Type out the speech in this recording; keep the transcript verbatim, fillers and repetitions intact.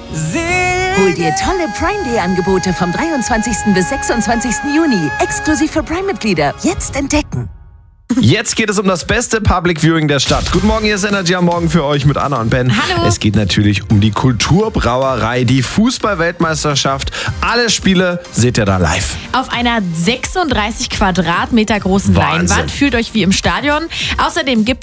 Hol dir tolle Prime-Day-Angebote vom dreiundzwanzigsten bis sechsundzwanzigsten Juni. Exklusiv für Prime-Mitglieder. Jetzt entdecken. Jetzt geht es um das beste Public Viewing der Stadt. Guten Morgen, hier ist Energy am Morgen für euch mit Anna und Ben. Hallo. Es geht natürlich um die Kulturbrauerei, die Fußball-Weltmeisterschaft. Alle Spiele seht ihr da live. Auf einer sechsunddreißig Quadratmeter großen Wahnsinn. Leinwand. Fühlt euch wie im Stadion. Außerdem gibt